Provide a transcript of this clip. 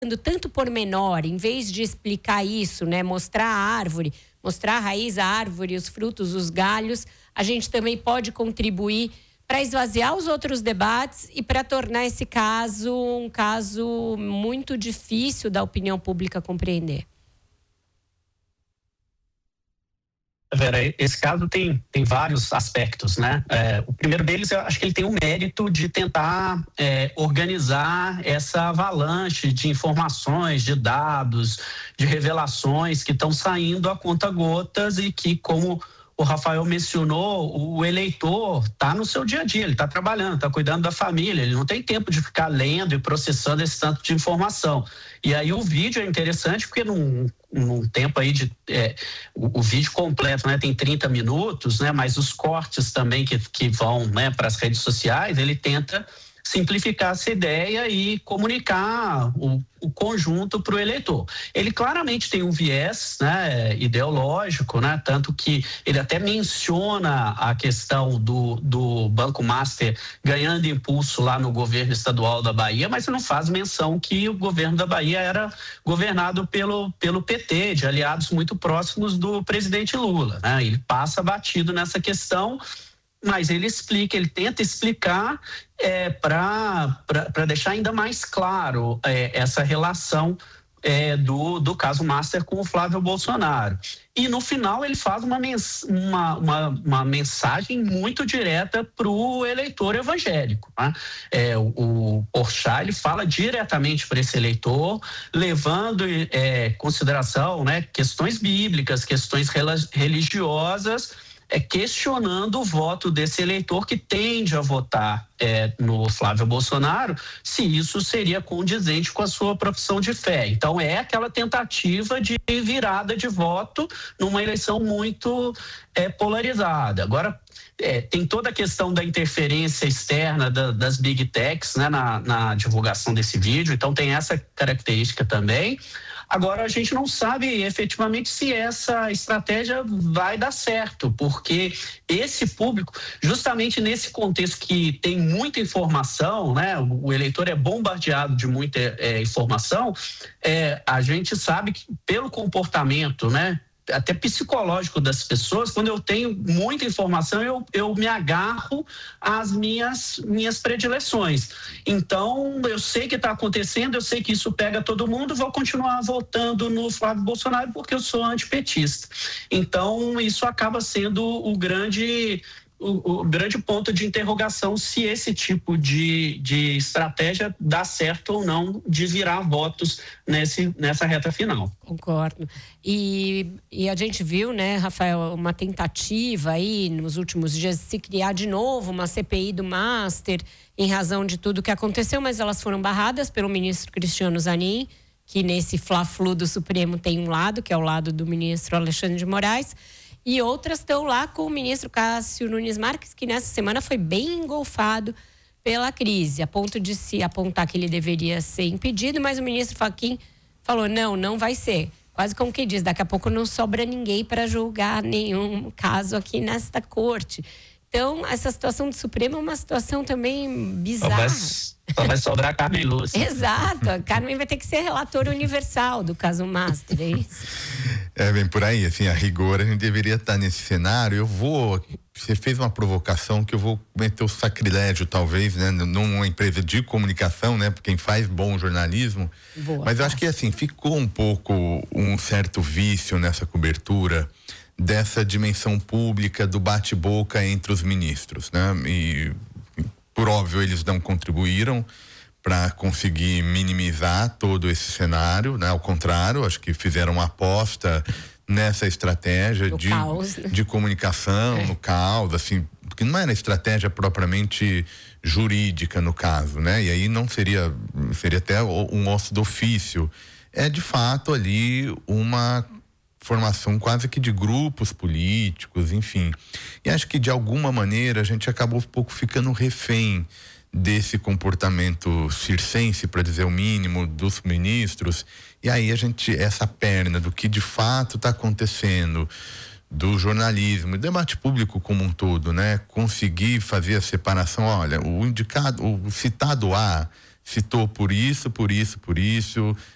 tanto pormenor, em vez de explicar isso, né, mostrar a árvore, mostrar a raiz, a árvore, os frutos, os galhos, a gente também pode contribuir para esvaziar os outros debates e para tornar esse caso um caso muito difícil da opinião pública compreender. Vera, esse caso tem vários aspectos, né? O primeiro deles, eu acho que ele tem o mérito de tentar organizar essa avalanche de informações, de dados, de revelações que estão saindo a conta-gotas e que, como o Rafael mencionou, o eleitor está no seu dia a dia, ele está trabalhando, está cuidando da família, ele não tem tempo de ficar lendo e processando esse tanto de informação. E aí o vídeo é interessante porque num tempo aí o vídeo completo, né, tem 30 minutos, né, mas os cortes também que vão, né, para as redes sociais, ele tenta simplificar essa ideia e comunicar o conjunto para o eleitor. Ele claramente tem um viés, né, ideológico, né, tanto que ele até menciona a questão do Banco Master ganhando impulso lá no governo estadual da Bahia, mas não faz menção que o governo da Bahia era governado pelo PT, de aliados muito próximos do presidente Lula, né? Ele passa batido nessa questão, mas ele tenta explicar para deixar ainda mais claro essa relação do caso Master com o Flávio Bolsonaro. E no final ele faz uma mensagem muito direta para o eleitor evangélico, né? O Porchat, ele fala diretamente para esse eleitor, levando em consideração, né, questões bíblicas, questões religiosas, questionando o voto desse eleitor que tende a votar no Flávio Bolsonaro, se isso seria condizente com a sua profissão de fé. Então é aquela tentativa de virada de voto numa eleição muito polarizada. Agora, tem toda a questão da interferência externa das Big Techs, né, na divulgação desse vídeo, então tem essa característica também. Agora, a gente não sabe efetivamente se essa estratégia vai dar certo, porque esse público, justamente nesse contexto que tem muita informação, né, o eleitor é bombardeado de muita informação, a gente sabe que pelo comportamento, né, até psicológico das pessoas, quando eu tenho muita informação, eu me agarro às minhas predileções. Então, eu sei que está acontecendo, eu sei que isso pega todo mundo, vou continuar votando no Flávio Bolsonaro porque eu sou antipetista. Então, isso acaba sendo o grande ponto de interrogação, se esse tipo de estratégia dá certo ou não de virar votos nessa reta final. Concordo. E a gente viu, né, Rafael, uma tentativa aí nos últimos dias de se criar de novo uma CPI do Master em razão de tudo que aconteceu, mas elas foram barradas pelo ministro Cristiano Zanin, que nesse fla-flu do Supremo tem um lado, que é o lado do ministro Alexandre de Moraes, e outras estão lá com o ministro Cássio Nunes Marques, que nessa semana foi bem engolfado pela crise, a ponto de se apontar que ele deveria ser impedido, mas o ministro Fachin falou, não vai ser. Quase como que diz, daqui a pouco não sobra ninguém para julgar nenhum caso aqui nesta corte. Então, essa situação do Supremo é uma situação também bizarra. Só vai sobrar a Carmen Lúcia. Exato, a Carmen vai ter que ser relatora universal do caso Master, é isso? Bem por aí, assim, a rigor a gente deveria estar nesse cenário. Você fez uma provocação que eu vou meter o sacrilégio, talvez, né, numa empresa de comunicação, né, quem faz bom jornalismo. Boa, mas eu acho que, assim, ficou um pouco um certo vício nessa cobertura dessa dimensão pública do bate-boca entre os ministros, né? E, por óbvio, eles não contribuíram para conseguir minimizar todo esse cenário, né? Ao contrário, acho que fizeram uma aposta nessa estratégia caos, né? de comunicação, no caos, assim, porque não era estratégia propriamente jurídica no caso, né? E aí não seria até um osso do ofício. É de fato ali uma formação quase que de grupos políticos, enfim. E acho que de alguma maneira a gente acabou um pouco ficando refém desse comportamento circense, para dizer o mínimo, dos ministros. E aí essa perna do que de fato está acontecendo, do jornalismo e debate público como um todo, né? Conseguir fazer a separação, olha, o citado A citou por isso,